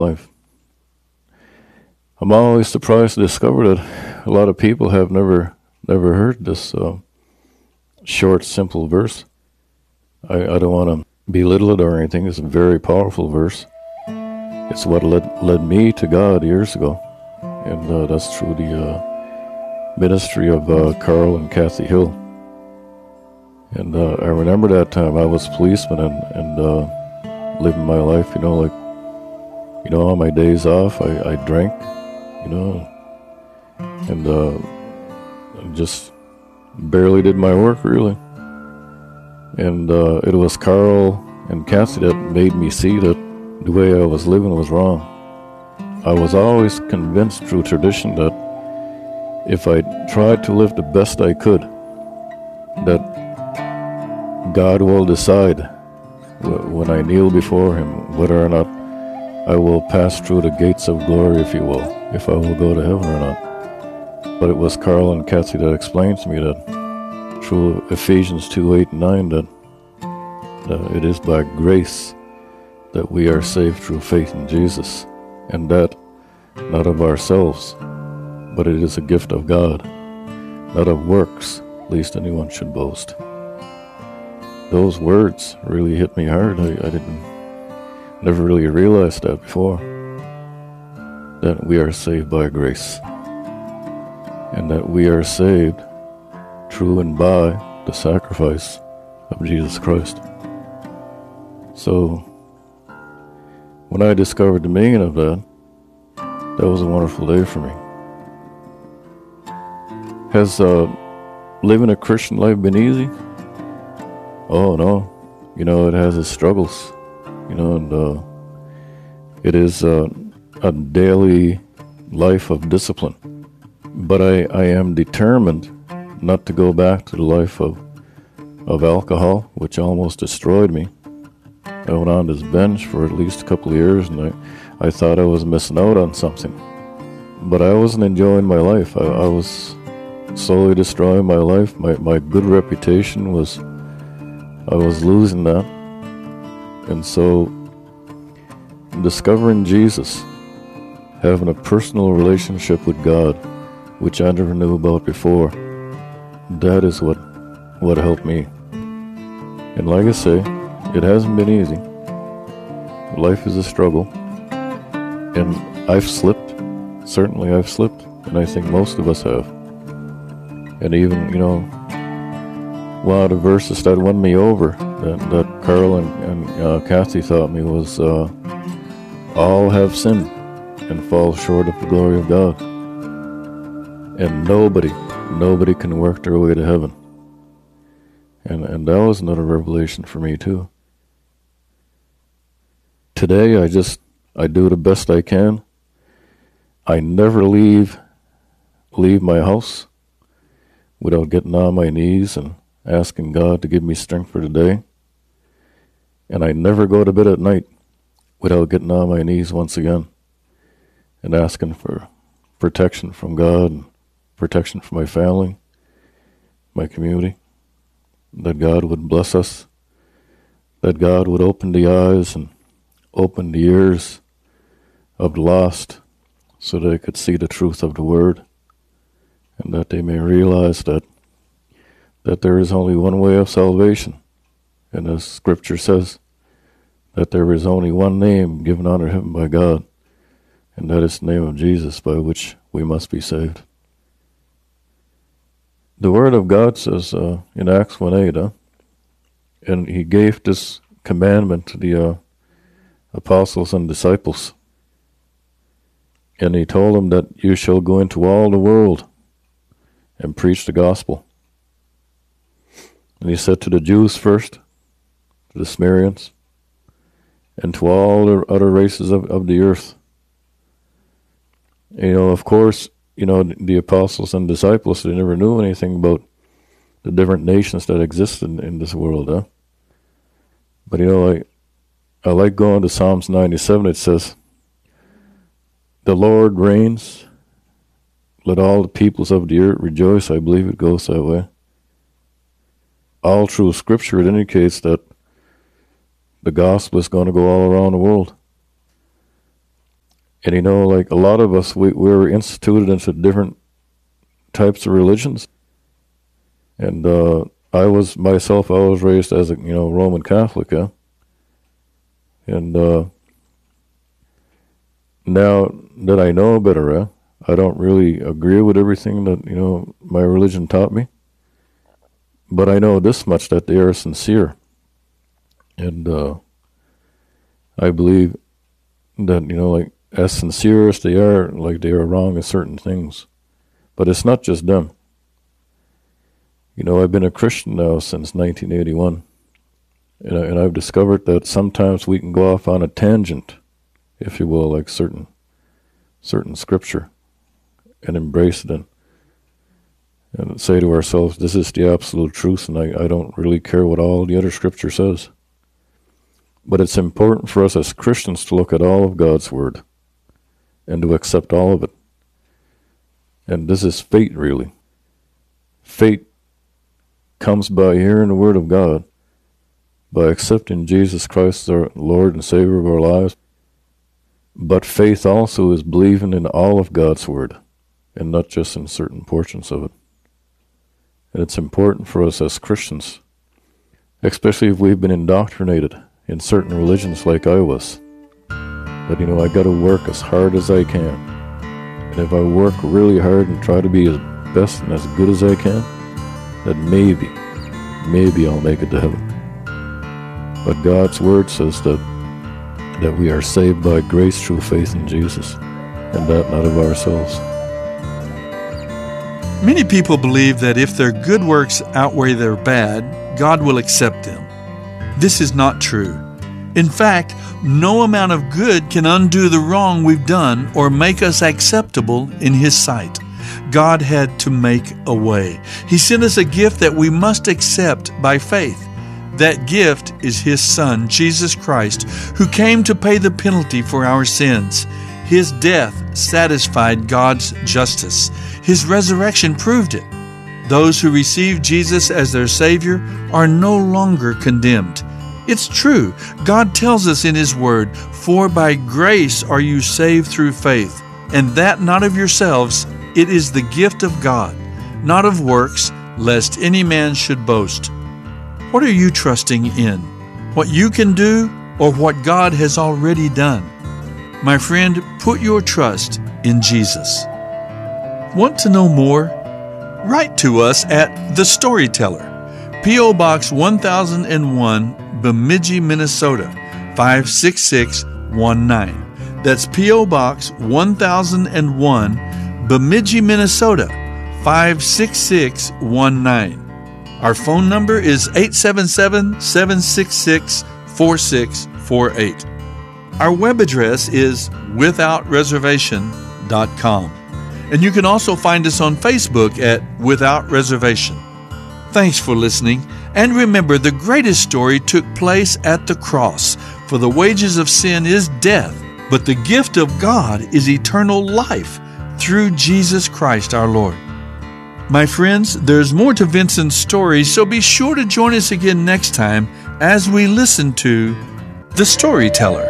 life. I'm always surprised to discover that a lot of people have never heard this short, simple verse. I don't want to belittle it or anything. It's a very powerful verse. It's what led me to God years ago, and that's through the ministry of Carl and Kathy Hill. And I remember that time I was a policeman and living my life, on my days off, I drank, and just barely did my work, really. And it was Carl and Kathy that made me see that the way I was living was wrong. I was always convinced through tradition that if I tried to live the best I could, that God will decide when I kneel before Him whether or not I will pass through the gates of glory, if you will, if I will go to heaven or not. But it was Carl and Kathy that explained to me that through Ephesians 2:8-9 that it is by grace that we are saved through faith in Jesus, and that not of ourselves, but it is a gift of God, not of works, lest anyone should boast. Those words really hit me hard. I never really realized that before, that we are saved by grace, and that we are saved through and by the sacrifice of Jesus Christ. So when I discovered the meaning of that was a wonderful day for me. Has living a Christian life been easy? Oh no, it has its struggles, and it is a daily life of discipline. But I am determined not to go back to the life of alcohol, which almost destroyed me. I went on this binge for at least a couple of years, and I thought I was missing out on something. But I wasn't enjoying my life. I was slowly destroying my life. My good reputation I was losing that. And so discovering Jesus, having a personal relationship with God, which I never knew about before, that is what helped me. And like I say, it hasn't been easy. Life is a struggle. And I've slipped. Certainly I've slipped. And I think most of us have. And even, one of the verses that won me over, that Carl and Kathy taught me, was all have sinned and fall short of the glory of God. And nobody can work their way to heaven. And that was another revelation for me too. Today I do the best I can. I never leave my house without getting on my knees and asking God to give me strength for the day. And I never go to bed at night without getting on my knees once again and asking for protection from God and protection from my family, my community, that God would bless us, that God would open the eyes and open the ears of the lost so they could see the truth of the Word, and that they may realize that there is only one way of salvation. And as Scripture says, that there is only one name given under heaven by God, and that is the name of Jesus, by which we must be saved. The Word of God says in Acts 1:8, and He gave this commandment to the apostles and disciples. And He told them that you shall go into all the world and preach the gospel. And He said to the Jews first, to the Samaritans, and to all the other races of the earth. Of course, the apostles and disciples, they never knew anything about the different nations that exist in this world. But I like going to Psalms 97. It says, the Lord reigns, let all the peoples of the earth rejoice. I believe it goes that way. All through Scripture, it indicates that the gospel is going to go all around the world. And like a lot of us, we were instituted into different types of religions. And I was raised as a, Roman Catholic, yeah? And now that I know better, I don't really agree with everything that, my religion taught me. But I know this much, that they are sincere. And I believe that, like, as sincere as they are, like, they are wrong in certain things. But it's not just them. I've been a Christian now since 1981. And I've discovered that sometimes we can go off on a tangent, if you will, like certain scripture, and embrace it and say to ourselves, this is the absolute truth, and I don't really care what all the other scripture says. But it's important for us as Christians to look at all of God's word and to accept all of it. And this is faith, really. Faith comes by hearing the word of God, by accepting Jesus Christ as our Lord and Savior of our lives. But faith also is believing in all of God's word, and not just in certain portions of it. And it's important for us as Christians, especially if we've been indoctrinated in certain religions like I was, that, I got to work as hard as I can. And if I work really hard and try to be as best and as good as I can, that maybe I'll make it to heaven. But God's word says that we are saved by grace through faith in Jesus, and that not of ourselves. Many people believe that if their good works outweigh their bad, God will accept them. This is not true. In fact, no amount of good can undo the wrong we've done or make us acceptable in His sight. God had to make a way. He sent us a gift that we must accept by faith. That gift is His Son, Jesus Christ, who came to pay the penalty for our sins. His death satisfied God's justice. His resurrection proved it. Those who receive Jesus as their Savior are no longer condemned. It's true. God tells us in His Word, "For by grace are you saved through faith, and that not of yourselves, it is the gift of God, not of works, lest any man should boast." What are you trusting in? What you can do or what God has already done? My friend, put your trust in Jesus. Want to know more? Write to us at The Storyteller, P.O. Box 1001, Bemidji, Minnesota, 56619. That's P.O. Box 1001, Bemidji, Minnesota, 56619. Our phone number is 877-766-4648. Our web address is withoutreservation.com. And you can also find us on Facebook at Without Reservation. Thanks for listening. And remember, the greatest story took place at the cross. For the wages of sin is death, but the gift of God is eternal life through Jesus Christ our Lord. My friends, there's more to Vincent's story, so be sure to join us again next time as we listen to The Storyteller.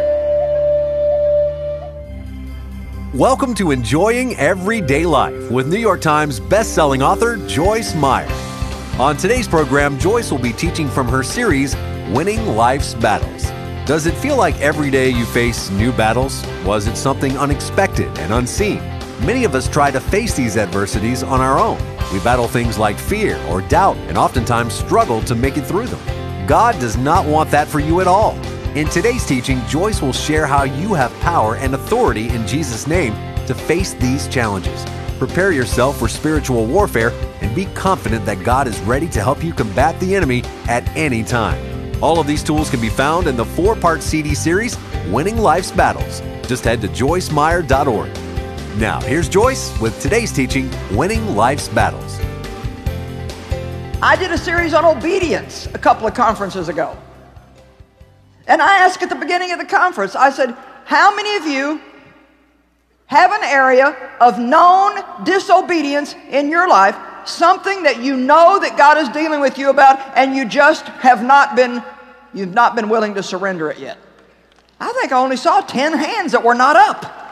Welcome to Enjoying Everyday Life with New York Times best-selling author Joyce Meyer. On today's program, Joyce will be teaching from her series, Winning Life's Battles. Does it feel like every day you face new battles? Was it something unexpected and unseen? Many of us try to face these adversities on our own. We battle things like fear or doubt and oftentimes struggle to make it through them. God does not want that for you at all. In today's teaching, Joyce will share how you have power and authority in Jesus' name to face these challenges. Prepare yourself for spiritual warfare and be confident that God is ready to help you combat the enemy at any time. All of these tools can be found in the 4-part CD series, Winning Life's Battles. Just head to joycemeyer.org. Now, here's Joyce with today's teaching, Winning Life's Battles. I did a series on obedience a couple of conferences ago. And I asked at the beginning of the conference, I said, how many of you have an area of known disobedience in your life, something that you know that God is dealing with you about, and you just you've not been willing to surrender it yet? I think I only saw 10 hands that were not up.